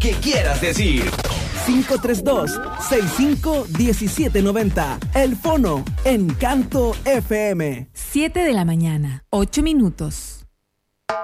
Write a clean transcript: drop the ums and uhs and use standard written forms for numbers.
que quieras decir. 532-651790. El Fono, Encanto FM. 7 de la mañana, 8 minutos.